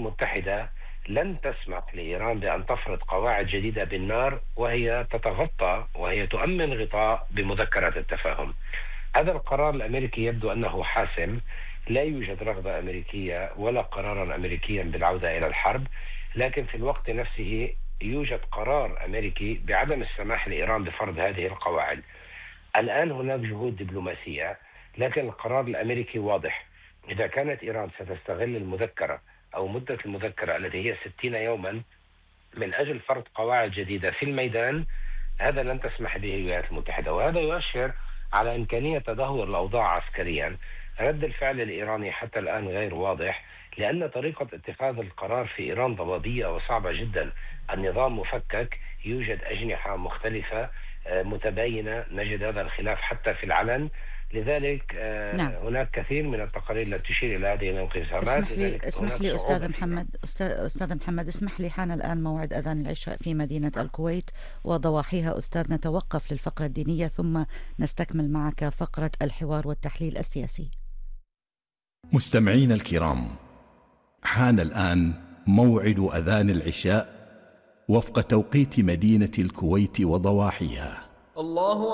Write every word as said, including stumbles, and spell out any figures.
المتحدة لن تسمح لإيران بأن تفرض قواعد جديدة بالنار وهي تتغطى وهي تؤمن غطاء بمذكرات التفاهم. هذا القرار الأمريكي يبدو أنه حاسم. لا يوجد رغبة أمريكية ولا قرارا أمريكيا بالعودة إلى الحرب، لكن في الوقت نفسه يوجد قرار أمريكي بعدم السماح لإيران بفرض هذه القواعد. الآن هناك جهود دبلوماسية، لكن القرار الأمريكي واضح. إذا كانت إيران ستستغل المذكرة أو مدة المذكرة التي هي ستين يوما من أجل فرض قواعد جديدة في الميدان، هذا لن تسمح به الولايات المتحدة، وهذا يؤشر على إمكانية تدهور الأوضاع عسكريا. رد الفعل الإيراني حتى الآن غير واضح، لأن طريقة اتخاذ القرار في إيران ضبابية وصعبة جدا. النظام مفكك، يوجد أجنحة مختلفة متباينة، نجد هذا الخلاف حتى في العلن. لذلك نعم. هناك كثير من التقارير التي تشير إلى هذه الانقسامات. اسمح لي لذلك اسمح هناك لي صعوبة أستاذ فيها. محمد أستاذ أستاذ محمد اسمح لي، حان الآن موعد أذان العشاء في مدينة الكويت وضواحيها. أستاذ، نتوقف للفقرة الدينية ثم نستكمل معك فقرة الحوار والتحليل السياسي. مستمعين الكرام، حان الآن موعد أذان العشاء وفق توقيت مدينة الكويت وضواحيها. الله